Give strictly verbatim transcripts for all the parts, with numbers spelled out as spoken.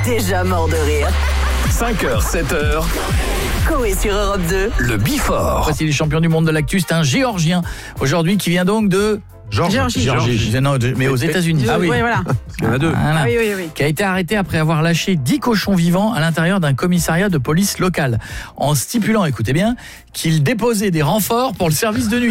déjà mort de rire. cinq heures, sept heures. Coé sur Europe deux. Le Before. Voici les champions du monde de l'actu, c'est un Géorgien aujourd'hui qui vient donc de Géorgie. Géorgie. Non, de- mais aux États-Unis. Ah oui, voilà. Il y en a deux. Voilà. Ah oui, oui, oui. Qui a été arrêté après avoir lâché dix cochons vivants à l'intérieur d'un commissariat de police local, en stipulant, écoutez bien, qu'il déposait des renforts pour le service de nuit.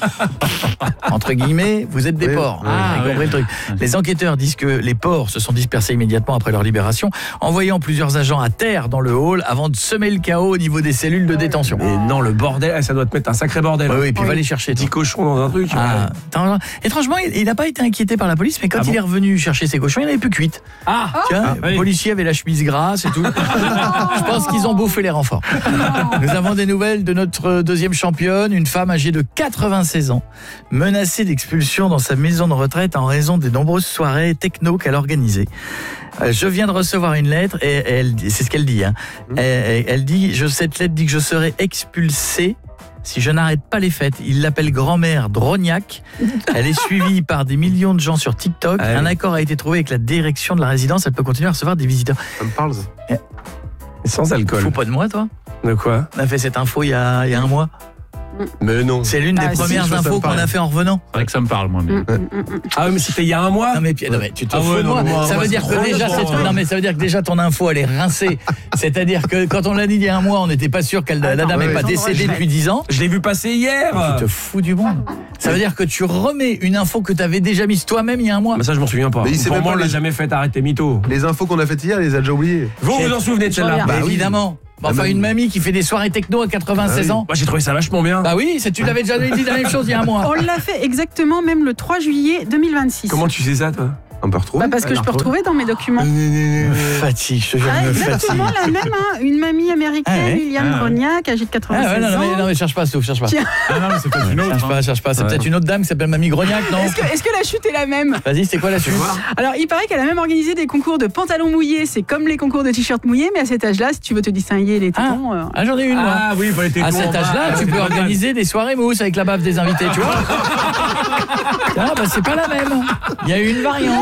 Entre guillemets, vous êtes des Oui, porcs. oui, Ah, oui. vous comprenez le truc. Les enquêteurs disent que les porcs se sont dispersés immédiatement après leur libération, envoyant plusieurs agents à terre dans le hall avant de semer le chaos au niveau des cellules de détention. Mais non, le bordel, ça doit te mettre un sacré bordel. Oui, oui, puis va les chercher. dix cochons dans un truc. Ah, attends, étrangement, il n'a pas été inquiété par la police, mais quand Ah il bon est revenu chercher ses cochons, il n'avait plus cuite. Ah, Tu vois, oui. le policier avait la chemise grasse et tout. Je pense qu'ils ont bouffé les renforts. Nous avons des nouvelles de notre deuxième championne, une femme âgée de quatre-vingt-seize ans, menacée d'expulsion dans sa maison de retraite en raison des nombreuses soirées techno qu'elle organisait. Euh, Je viens de recevoir une lettre et elle, c'est ce qu'elle dit. Hein. Elle, elle dit, je, cette lettre dit que je serai expulsée si je n'arrête pas les fêtes. Il l'appelle grand-mère Drognac. Elle est suivie par des millions de gens sur TikTok. Ah oui. Un accord a été trouvé avec la direction de la résidence. Elle peut continuer à recevoir des visiteurs. Ça me parle. Sans alcool. Fous pas de moi, toi. De quoi? On a fait cette info il y a, il y a un mois. Mais non. C'est l'une des Ah, si, premières je vois, ça infos me qu'on parle. a fait en revenant. C'est vrai que ça me parle, moi. Mais... Ah oui, mais c'était il y a un mois. Non mais, non mais tu te Ah fous ouais, de non, moi. moi, Ça moi, veut dire c'est que déjà trop, cette... moi. non mais ça veut dire que déjà ton info elle est rincée. C'est-à-dire que quand on l'a dit il y a un mois, on n'était pas sûr qu'elle la Attends, dame n'est ouais, pas ouais. décédée depuis dix ans. Je l'ai vu passer hier. Tu te fous du monde. Ça veut dire que tu remets une info que tu avais déjà mise toi-même il y a un mois. Mais ça, je m'en souviens pas. Mais il sait Pour même moi, on pas l'a les- jamais fait. Arrête tes mythos. Les infos qu'on a faites hier, il les a déjà oubliées. Vous vous en souvenez de celle-là? reviens. Bah Bah oui. évidemment. Bah, enfin Ah, une mamie qui fait des soirées techno à quatre-vingt-seize Ah oui. ans. Moi, j'ai trouvé ça vachement bien. Bah oui, c'est- tu l'avais déjà dit la même chose il y a un mois. On l'a fait exactement même le trois juillet deux mille vingt-six. Comment tu sais ça, toi? On peut retrouver. Bah parce que je peux retrouver dans mes documents. Me fatigue, je te jure, Ah, me fatigue. exactement la même, hein. Une mamie américaine, Ah ouais. Liliane Ah ouais. Grognac, âgée de Ah quatre-vingt-seize ouais, non, non, mais, non ans. mais cherche pas, Stouff, cherche pas. Tiens. Ah non, mais c'est peut-être une autre. Cherche pas, cherche pas. C'est peut-être une autre dame qui s'appelle Mamie Grognac, non? Est-ce que, est-ce que la chute est la même? Vas-y, c'est quoi la suite? Alors, il paraît qu'elle a même organisé des concours de pantalons mouillés. C'est comme les concours de t-shirts mouillés, mais à cet âge-là, si tu veux te distinguer les tétons. euh, Ah, j'en ai une, moi. Ah oui, il était À cet âge-là, tu peux organiser des soirées mousse avec la baffe des invités, tu vois. Ah, bah, c'est pas la même. Il y a eu une variante.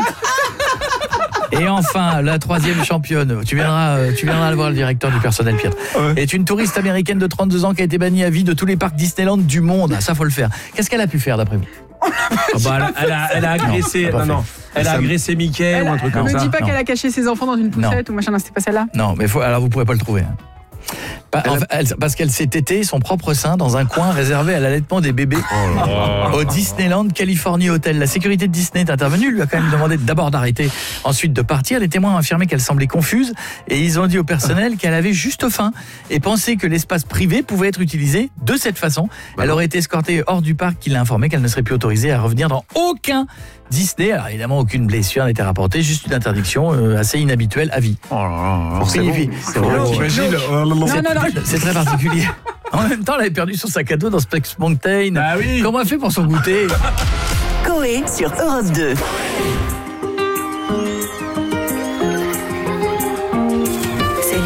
Et enfin, la troisième championne, tu viendras, euh, tu viendras le voir, le directeur du personnel, Pierre, Ouais. est une touriste américaine de trente-deux ans qui a été bannie à vie de tous les parcs Disneyland du monde. Ah, ça, faut le faire. Qu'est-ce qu'elle a pu faire, d'après vous? Ah bah, elle, elle a, elle a agressé. Non, pas Non, non. Elle a Ça me- agressé Mickey Elle ou un truc ne comme me ça. dis pas non. qu'elle a caché ses enfants dans une poussette ou machin, non, c'était pas celle-là. Non, mais faut, alors vous pourrez pas le trouver. hein. Pas- en fait, elle- parce qu'elle s'est tétée son propre sein dans un coin réservé à l'allaitement des bébés au Disneyland California Hotel. La sécurité de Disney est intervenue, lui a quand même demandé d'abord d'arrêter, ensuite de partir. Les témoins ont affirmé qu'elle semblait confuse et ils ont dit au personnel qu'elle avait juste faim et pensé que l'espace privé pouvait être utilisé de cette façon. Elle aurait été escortée hors du parc, qui l'a informé qu'elle ne serait plus autorisée à revenir dans aucun Disney. Alors évidemment, aucune blessure n'a été rapportée, juste une interdiction euh, assez inhabituelle à vie. Oh là là là. Signifie- T'imagines? Non, non, non. C'est très particulier. En même temps, elle avait perdu son sac à dos dans Space Mountain. Ah oui. Comment elle fait pour son goûter? Coé sur Europe deux.